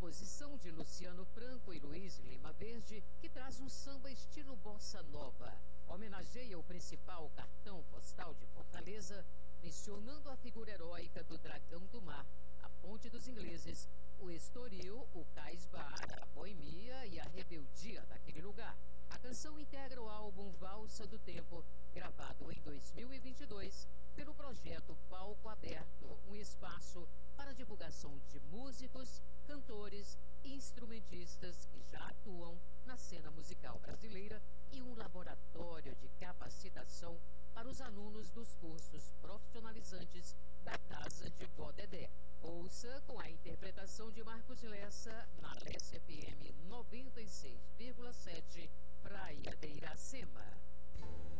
composição de Luciano Franco e Luiz Lima Verde, que traz um samba estilo bossa nova. Homenageia o principal cartão postal de Fortaleza, mencionando a figura heróica do Dragão do Mar, a Ponte dos Ingleses, o Estoril, o Cais Bar, a boemia e a rebeldia daquele lugar. A canção integra o álbum Valsa do Tempo, gravado em 2022 pelo projeto Palco Aberto, um espaço para divulgação de músicos, cantores e instrumentistas que já atuam na cena musical brasileira e um laboratório de capacitação para os alunos dos cursos profissionalizantes da Casa de Vó Dedé. Ouça com a interpretação de Marcos Lessa na Lessa FM 96,7, Praia de Iracema.